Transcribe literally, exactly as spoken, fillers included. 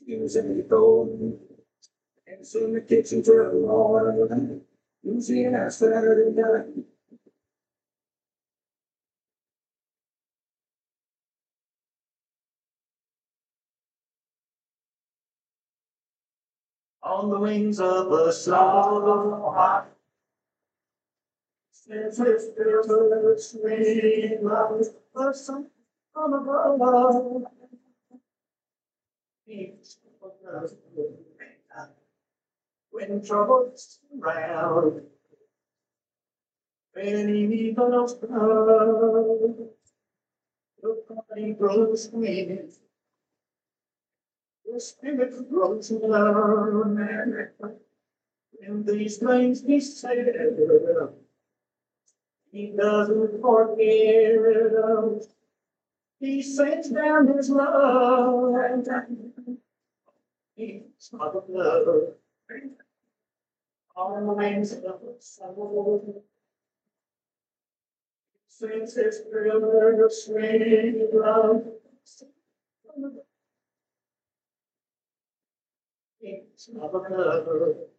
using the phone. It's in the kitchen for a long usually on Saturday night. On the wings of a star, since it's built sweet love, a song from above. When troubles surround, when evils come, the body grows weak, the spirit grows low. When these flames be said, he doesn't forget. He sends down his love. He's of love. On the wings of the soul. Sings his thriller, sweet love. He's of love.